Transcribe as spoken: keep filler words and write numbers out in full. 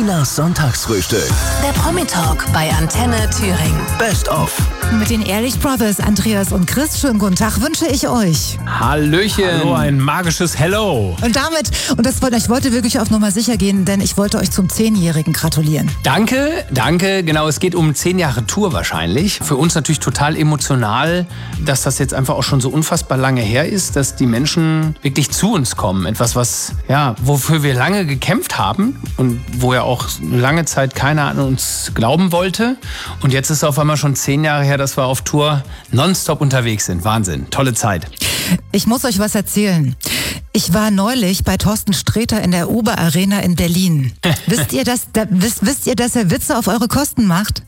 Tinas Sonntagsfrühstück. Der Promi-Talk bei Antenne Thüringen. Best of. Mit den Ehrlich Brothers, Andreas und Chris, schönen guten Tag wünsche ich euch. Hallöchen. Hallo, ein magisches Hello. Und damit, und das wollte ich wollte wirklich auf Nummer sicher gehen, denn ich wollte euch zum Zehnjährigen gratulieren. Danke, danke. Genau, es geht um zehn Jahre Tour wahrscheinlich. Für uns natürlich total emotional, dass das jetzt einfach auch schon so unfassbar lange her ist, dass die Menschen wirklich zu uns kommen. Etwas, was, ja, wofür wir lange gekämpft haben und wo ja auch lange Zeit keiner an uns glauben wollte. Und jetzt ist es auf einmal schon zehn Jahre her, dass wir auf Tour nonstop unterwegs sind. Wahnsinn, tolle Zeit. Ich muss euch was erzählen. Ich war neulich bei Thorsten Sträter in der Uber Arena in Berlin. wisst ihr, dass, da, wisst, wisst ihr, dass er Witze auf eure Kosten macht?